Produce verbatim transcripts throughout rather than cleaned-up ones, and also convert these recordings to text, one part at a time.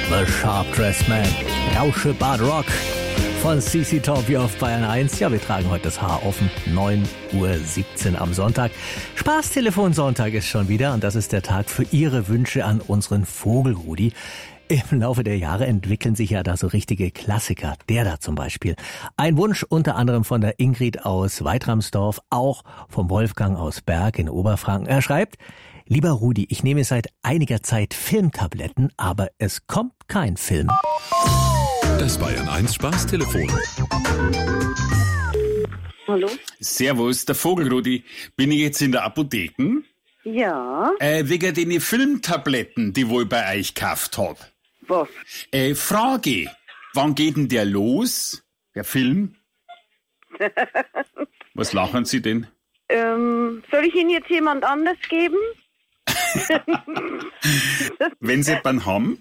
The Sharp Dressed Man, Rauschebad Rock von C C Top hier auf Bayern eins. Ja, wir tragen heute das Haar offen, neun Uhr siebzehn am Sonntag. Spaßtelefon-Sonntag ist schon wieder und das ist der Tag für Ihre Wünsche an unseren Vogelrudi. Im Laufe der Jahre entwickeln sich ja da so richtige Klassiker. Der da zum Beispiel. Ein Wunsch unter anderem von der Ingrid aus Weitramsdorf, auch vom Wolfgang aus Berg in Oberfranken. Er schreibt: Lieber Rudi, ich nehme seit einiger Zeit Filmtabletten, aber es kommt kein Film. Das Bayern eins Spaßtelefon. Hallo? Servus, der Vogelrudi. Bin ich jetzt in der Apotheke? Ja. Äh, wegen den Filmtabletten, die wohl bei euch gekauft hab. Was? Äh, Frage. Wann geht denn der los? Der Film? Was lachen Sie denn? Ähm, soll ich Ihnen jetzt jemand anders geben? Wenn Sie jemanden haben?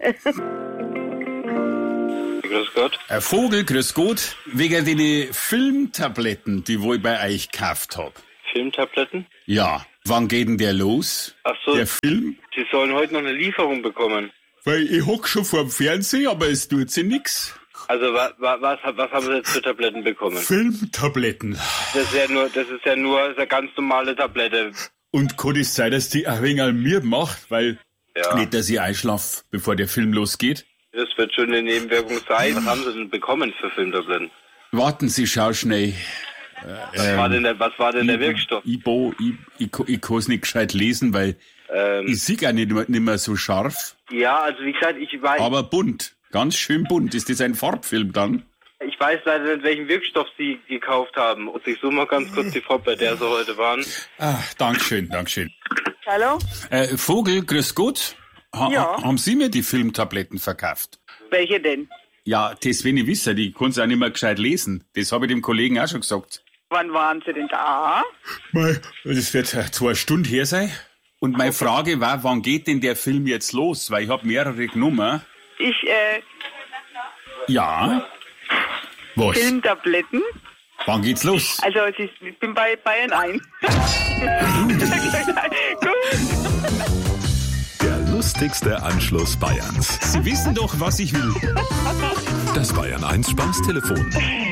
Grüß Gott. Ein Vogel, grüß Gott. Wegen den Filmtabletten, die wohl bei euch gekauft hab. Filmtabletten? Ja. Wann geht denn der los? Ach so. Der Film? Sie sollen heute noch eine Lieferung bekommen. Weil ich hock schon vor dem Fernseher, aber es tut sich nix. Also wa, wa, was, was haben Sie jetzt für Tabletten bekommen? Filmtabletten. Das ist ja nur, das ist ja nur eine ganz normale Tablette. Und kann es sein, dass die ein wenig an mir macht, weil Ja. nicht, dass ich einschlaf, bevor der Film losgeht? Das wird schon eine Nebenwirkung sein. Was haben Sie denn bekommen für Filmtabletten? Warten Sie, schau schnell. Was war denn der, was war denn der Wirkstoff? Ibo, ich, ich, ich kann es nicht gescheit lesen, weil Ähm, ich sehe auch nicht, mehr- nicht mehr so scharf. ja, also wie gesagt, ich weiß, Aber bunt, ganz schön bunt. Ist das ein Farbfilm dann? ich weiß leider nicht, welchen Wirkstoff Sie gekauft haben. Und ich suche mal ganz kurz die Frau, bei der Sie heute waren. Ah, Dankeschön, Dankeschön. Hallo? Äh, Vogel, grüß Gott. Ha, Ja. Haben Sie mir die Filmtabletten verkauft? Welche denn? Ja, das will ich wissen, die kann auch nicht mehr gescheit lesen. Das habe ich dem Kollegen auch schon gesagt. Wann waren Sie denn da? Mei, das wird äh, zwei Stunden her sein. Und meine Frage war, wann geht denn der Film jetzt los? Weil ich habe mehrere genommen. Ich, äh, Ja. Was? Filmtabletten. Wann geht's los? Also, ich bin bei Bayern eins. Gut. Der lustigste Anschluss Bayerns. Sie wissen doch, was ich will. Das Bayern eins Spaßtelefon.